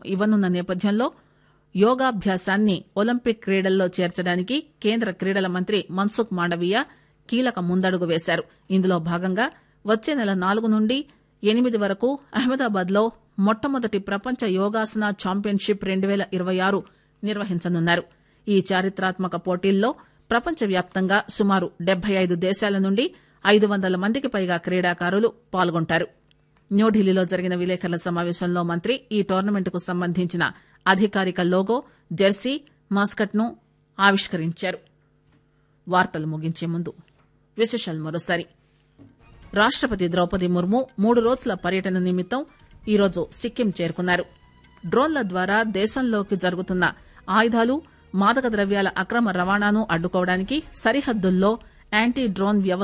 ఇవ్వనున్న నేపథ్యంలో యోగాభ్యాసాన్ని ఒలింపిక్ క్రీడల్లో చేర్చడానికి కేంద్ర క్రీడల మంత్రి మన్సుఖ్ మాండవీయ కీలక ముందడుగు వేశారు. ఇందులో భాగంగా వచ్చే నెల 4 నుండి 8 వరకు అహ్మదాబాద్ లో మొట్టమొదటి ప్రపంచ యోగాసన ఛాంపియన్షిప్ 2026 నిర్వహించనున్నారు. ఈ చారిత్రాత్మక పోటీల్లో ప్రపంచవ్యాప్తంగా సుమారు 75 దేశాల నుండి 500 మందికి పైగా క్రీడాకారులు పాల్గొంటారు. న్యూఢిల్లీలో జరిగిన విలేకరుల సమావేశంలో మంత్రి ఈ టోర్నమెంట్కు సంబంధించిన అధికారిక లోగో, జెర్సీ, మాస్కట్ ను ఆవిష్కరించారు. వార్తలు ముగించే ముందు విశేషాలు మరోసారి. రాష్టపతి ద్రౌపది ముర్ము 3 రోజుల పర్యటన నిమిత్తం ఈరోజు సిక్కిం చేరుకున్నారు. డ్రోన్ల ద్వారా దేశంలోకి జరుగుతున్న ఆయుధాలు, మాదక ద్రవ్యాల అక్రమ రవాణాను అడ్డుకోవడానికి సరిహద్దుల్లో యాంటీ డ్రోన్ వ్యవస్థ